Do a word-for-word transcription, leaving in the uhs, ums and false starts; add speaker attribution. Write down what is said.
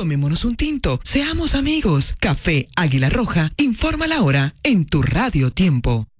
Speaker 1: Tomémonos un tinto, seamos amigos. Café Águila Roja, informa la hora en tu Radio Tiempo.